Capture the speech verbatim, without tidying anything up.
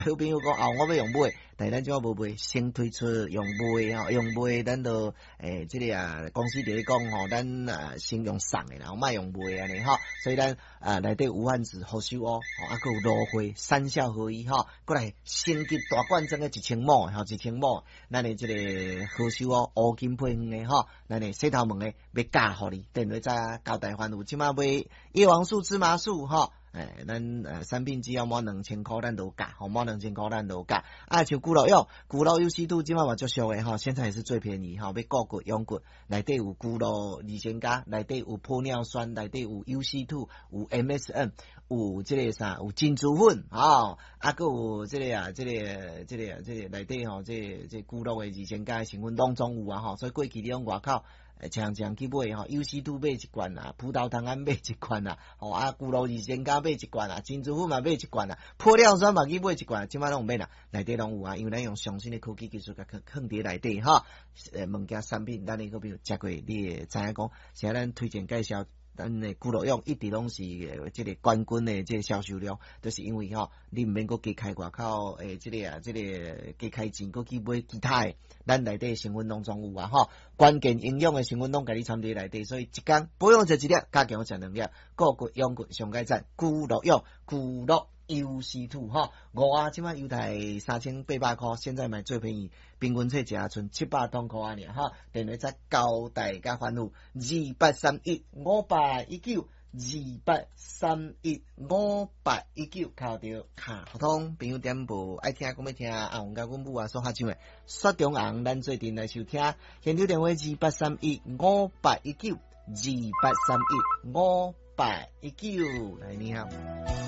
有朋友讲啊，我要用买，但是咱怎无买，先推出用买吼，用买咱都诶，即、这个啊公司伫咧讲吼，咱啊先用送诶啦，莫用买安尼吼，所以咱啊内底有贩子好收哦，啊佮有芦荟三效合一吼，过来升级大罐装诶一千亩吼，一千亩，咱诶即个好收哦，乌金配方诶吼，咱诶洗头毛诶要加互你，电话再交代番有即马买叶黄素、芝麻素吼。诶，咱呃产品只要满两千块，咱都价，吼满两千块咱都价。啊，像古老药，古老优西度即摆嘛足俗诶吼，现在也是最便宜吼，要固骨用骨，内底有古老二千加，内底有玻尿酸，内底有 U C 二，有 M S M， 有即个啥，有金珠粉，吼，啊，佮有即个啊，即个即个啊，即个内底吼，即即古老诶二千加成分拢总有啊吼，所以过去你用外口。常常去买吼 ，U C 二买一罐啊，葡萄糖胺买一罐啊，吼啊，古老二千加买一罐啊，珍珠粉嘛买一罐啊，玻尿酸嘛去买一罐，即摆拢免啦，内底拢有啊，因为咱用上新的科技技术甲放放伫内底吼，诶，物件产品，咱你个比如食过，你会知影讲，现在咱推荐介绍。咱诶，古老用一直拢是即个冠军诶，即个销售量，就是因为吼，你毋免搁加开外口诶，即个啊，即个加开钱，搁去买其他诶，咱内底成分拢总有啊吼，关键营养诶成分拢甲你掺伫内底，所以一工保养食一粒，加强食两粒，个骨养骨上改善，古老用古老。U C 二 吼，五啊，即摆优待三千八百块，现在买最便宜，平均册只剩七百多块啊，尔哈，电话再交代甲番号二八三一五八一九二八三一五八一九，靠着卡通朋友点播爱听，讲要听红甲阮母啊所合唱诶，雪中红，咱做阵来收听，现场电话二八三一五八一九二八三一五八一九，来你好。